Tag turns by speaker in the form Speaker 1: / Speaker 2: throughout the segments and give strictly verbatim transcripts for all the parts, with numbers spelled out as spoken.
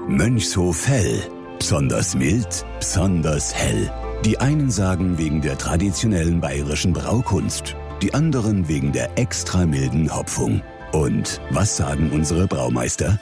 Speaker 1: Mönchshof Hell. Besonders mild, besonders hell. Die einen sagen wegen der traditionellen bayerischen Braukunst, die anderen wegen der extra milden Hopfung. Und was sagen unsere Braumeister?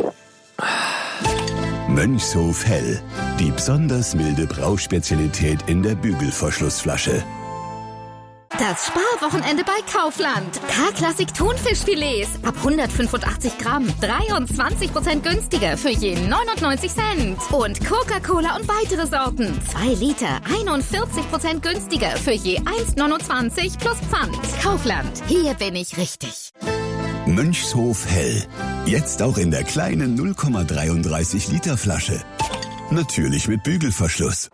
Speaker 1: Mönchshof Hell. Die besonders milde Brauspezialität in der Bügelverschlussflasche.
Speaker 2: Das Sparwochenende bei Kaufland. K-Klassik Thunfischfilets ab hundertfünfundachtzig Gramm. dreiundzwanzig Prozent günstiger für je neunundneunzig Cent. Und Coca-Cola und weitere Sorten. zwei Liter, einundvierzig Prozent günstiger für je eins neunundzwanzig plus Pfand. Kaufland, hier bin ich richtig.
Speaker 1: Mönchshof Hell. Jetzt auch in der kleinen null Komma dreiunddreißig Liter Flasche. Natürlich mit Bügelverschluss.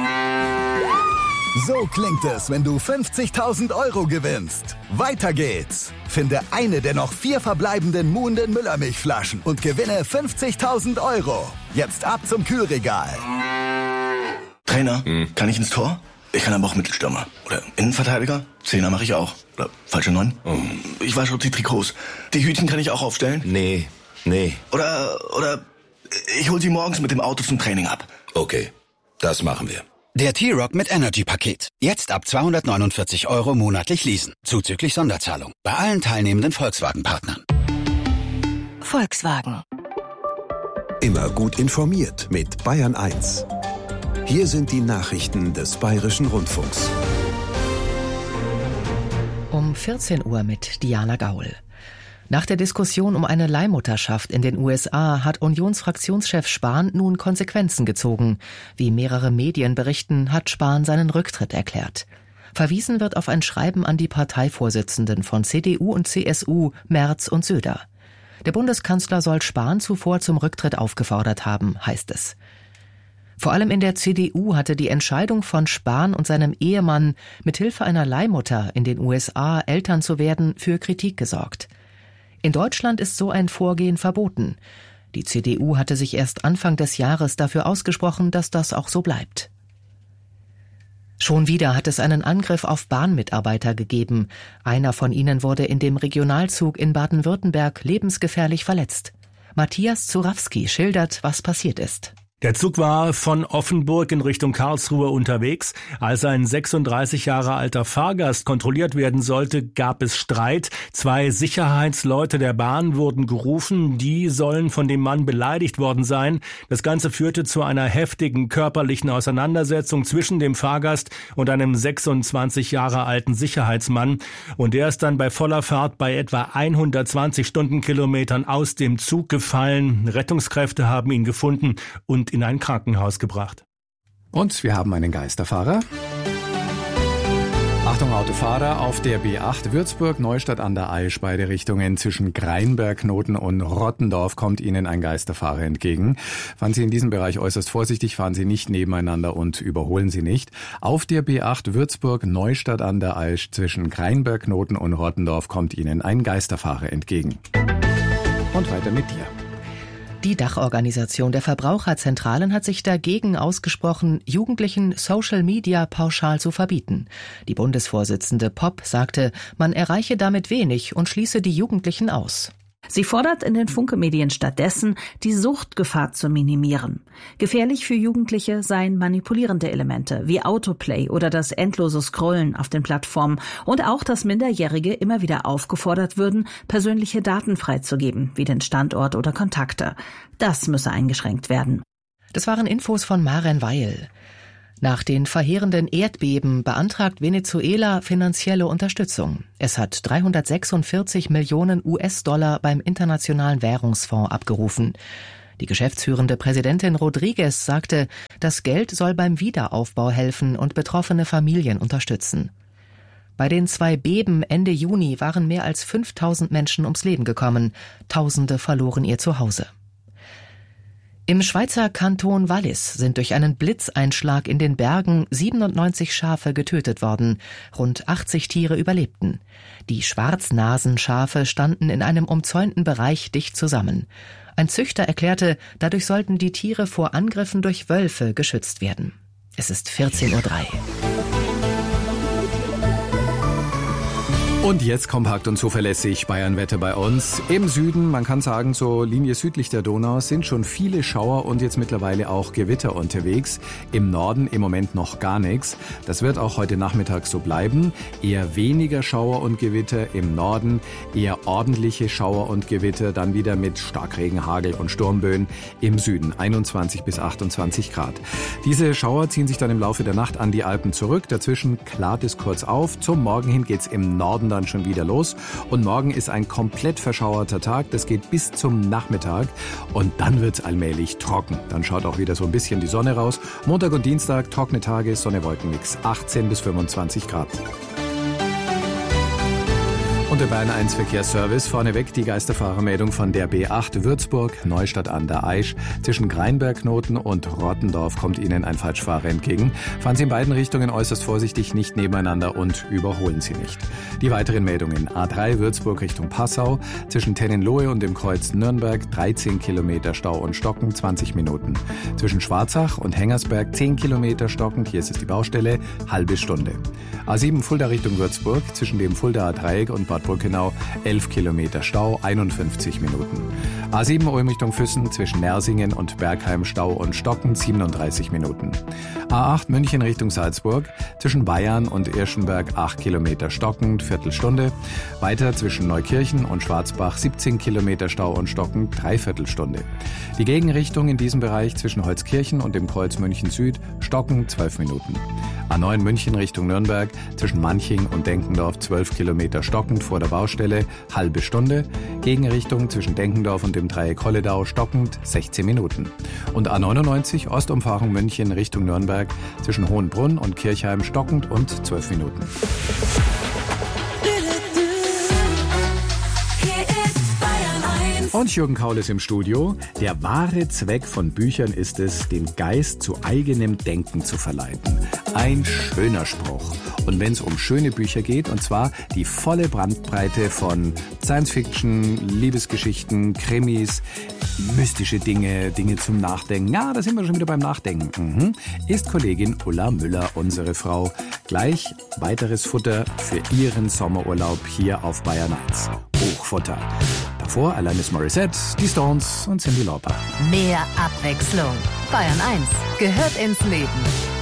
Speaker 3: So klingt es, wenn du fünfzigtausend Euro gewinnst. Weiter geht's. Finde eine der noch vier verbleibenden Muhnden Müllermilchflaschen und gewinne fünfzigtausend Euro. Jetzt ab zum Kühlregal.
Speaker 4: Trainer, hm. kann ich ins Tor? Ich kann aber auch Mittelstürmer. Oder Innenverteidiger? Zehner mache ich auch. Oder falsche Neun? Oh. Ich wasche auch die Trikots. Die Hütchen kann ich auch aufstellen?
Speaker 5: Nee, nee.
Speaker 4: Oder, oder ich hol sie morgens mit dem Auto zum Training ab.
Speaker 5: Okay, das machen wir.
Speaker 6: Der T-Rock mit Energy-Paket. Jetzt ab zweihundertneunundvierzig Euro monatlich leasen. Zuzüglich Sonderzahlung. Bei allen teilnehmenden Volkswagen-Partnern.
Speaker 7: Volkswagen.
Speaker 8: Immer gut informiert mit Bayern eins. Hier sind die Nachrichten des Bayerischen Rundfunks.
Speaker 9: Um vierzehn Uhr mit Diana Gaul. Nach der Diskussion um eine Leihmutterschaft in den U S A hat Unionsfraktionschef Spahn nun Konsequenzen gezogen. Wie mehrere Medien berichten, hat Spahn seinen Rücktritt erklärt. Verwiesen wird auf ein Schreiben an die Parteivorsitzenden von C D U und C S U, Merz und Söder. Der Bundeskanzler soll Spahn zuvor zum Rücktritt aufgefordert haben, heißt es. Vor allem in der C D U hatte die Entscheidung von Spahn und seinem Ehemann, mithilfe einer Leihmutter in den U S A Eltern zu werden, für Kritik gesorgt. In Deutschland ist so ein Vorgehen verboten. Die C D U hatte sich erst Anfang des Jahres dafür ausgesprochen, dass das auch so bleibt. Schon wieder hat es einen Angriff auf Bahnmitarbeiter gegeben. Einer von ihnen wurde in dem Regionalzug in Baden-Württemberg lebensgefährlich verletzt. Matthias Zurawski schildert, was passiert ist.
Speaker 10: Der Zug war von Offenburg in Richtung Karlsruhe unterwegs. Als ein sechsunddreißig Jahre alter Fahrgast kontrolliert werden sollte, gab es Streit. Zwei Sicherheitsleute der Bahn wurden gerufen. Die sollen von dem Mann beleidigt worden sein. Das Ganze führte zu einer heftigen körperlichen Auseinandersetzung zwischen dem Fahrgast und einem sechsundzwanzig Jahre alten Sicherheitsmann. Und der ist dann bei voller Fahrt bei etwa hundertzwanzig Stundenkilometern aus dem Zug gefallen. Rettungskräfte haben ihn gefunden und in ein Krankenhaus gebracht.
Speaker 11: Und wir haben einen Geisterfahrer. Achtung Autofahrer, auf der B acht Würzburg-Neustadt an der Aisch, beide Richtungen zwischen Greinberg-Knoten und Rottendorf kommt Ihnen ein Geisterfahrer entgegen. Fahren Sie in diesem Bereich äußerst vorsichtig, fahren Sie nicht nebeneinander und überholen Sie nicht. Auf der B acht Würzburg-Neustadt an der Aisch zwischen Greinberg-Knoten und Rottendorf kommt Ihnen ein Geisterfahrer entgegen. Und weiter mit dir.
Speaker 9: Die Dachorganisation der Verbraucherzentralen hat sich dagegen ausgesprochen, Jugendlichen Social Media pauschal zu verbieten. Die Bundesvorsitzende Popp sagte, man erreiche damit wenig und schließe die Jugendlichen aus.
Speaker 12: Sie fordert in den Funke-Medien stattdessen, die Suchtgefahr zu minimieren. Gefährlich für Jugendliche seien manipulierende Elemente wie Autoplay oder das endlose Scrollen auf den Plattformen und auch, dass Minderjährige immer wieder aufgefordert würden, persönliche Daten freizugeben, wie den Standort oder Kontakte. Das müsse eingeschränkt werden.
Speaker 9: Das waren Infos von Maren Weil. Nach den verheerenden Erdbeben beantragt Venezuela finanzielle Unterstützung. Es hat dreihundertsechsundvierzig Millionen U S-Dollar beim Internationalen Währungsfonds abgerufen. Die geschäftsführende Präsidentin Rodriguez sagte, das Geld soll beim Wiederaufbau helfen und betroffene Familien unterstützen. Bei den zwei Beben Ende Juni waren mehr als fünftausend Menschen ums Leben gekommen. Tausende verloren ihr Zuhause. Im Schweizer Kanton Wallis sind durch einen Blitzeinschlag in den Bergen siebenundneunzig Schafe getötet worden. Rund achtzig Tiere überlebten. Die Schwarznasenschafe standen in einem umzäunten Bereich dicht zusammen. Ein Züchter erklärte, dadurch sollten die Tiere vor Angriffen durch Wölfe geschützt werden. Es ist vierzehn Uhr drei.
Speaker 11: Und jetzt kompakt und zuverlässig Bayernwetter bei uns. Im Süden, man kann sagen, so Linie südlich der Donau, sind schon viele Schauer und jetzt mittlerweile auch Gewitter unterwegs. Im Norden im Moment noch gar nichts. Das wird auch heute Nachmittag so bleiben. Eher weniger Schauer und Gewitter im Norden, eher ordentliche Schauer und Gewitter, dann wieder mit Starkregen, Hagel und Sturmböen im Süden, einundzwanzig bis achtundzwanzig Grad. Diese Schauer ziehen sich dann im Laufe der Nacht an die Alpen zurück. Dazwischen klart es kurz auf. Zum Morgen hin geht's im Norden dann schon wieder los. Und morgen ist ein komplett verschauerter Tag. Das geht bis zum Nachmittag. Und dann wird's allmählich trocken. Dann schaut auch wieder so ein bisschen die Sonne raus. Montag und Dienstag trockene Tage, Sonne-Wolkenmix, achtzehn bis fünfundzwanzig Grad. Und der Bayern eins Verkehrsservice, vorneweg die Geisterfahrermeldung von der B acht Würzburg, Neustadt an der Aisch. Zwischen Greinbergknoten und Rottendorf kommt Ihnen ein Falschfahrer entgegen. Fahren Sie in beiden Richtungen äußerst vorsichtig, nicht nebeneinander und überholen Sie nicht. Die weiteren Meldungen: A drei Würzburg Richtung Passau, zwischen Tennenlohe und dem Kreuz Nürnberg dreizehn Kilometer Stau und Stocken, zwanzig Minuten. Zwischen Schwarzach und Hengersberg zehn Kilometer stockend, hier ist es die Baustelle, halbe Stunde. A sieben Fulda Richtung Würzburg, zwischen dem Fuldaer Dreieck und Bad Brückenau elf Kilometer Stau, einundfünfzig Minuten. A sieben Ulm Richtung Füssen, zwischen Nersingen und Bergheim Stau und Stocken, siebenunddreißig Minuten. A acht München Richtung Salzburg, zwischen Bayern und Irschenberg acht Kilometer stockend, Viertelstunde. Weiter zwischen Neukirchen und Schwarzbach siebzehn Kilometer Stau und stockend, Dreiviertelstunde. Die Gegenrichtung in diesem Bereich zwischen Holzkirchen und dem Kreuz München Süd, stockend, zwölf Minuten. A neun München Richtung Nürnberg, zwischen Manching und Denkendorf zwölf Kilometer stockend vor der Baustelle, halbe Stunde. Gegenrichtung zwischen Denkendorf und dem Dreieck Holledau stockend, sechzehn Minuten. Und A neunundneunzig Ostumfahrung München Richtung Nürnberg, zwischen Hohenbrunn und Kirchheim stockend und zwölf Minuten. Und Jürgen Kaul ist im Studio. Der wahre Zweck von Büchern ist es, den Geist zu eigenem Denken zu verleiten. Ein schöner Spruch. Und wenn es um schöne Bücher geht, und zwar die volle Bandbreite von Science-Fiction, Liebesgeschichten, Krimis, mystische Dinge, Dinge zum Nachdenken. Ja, da sind wir schon wieder beim Nachdenken. Mhm. Ist Kollegin Ulla Müller unsere Frau. Gleich weiteres Futter für Ihren Sommerurlaub hier auf Bayern eins. Hochfutter. Davor Alanis Morissette, die Stones und Cyndi Lauper.
Speaker 7: Mehr Abwechslung. Bayern eins gehört ins Leben.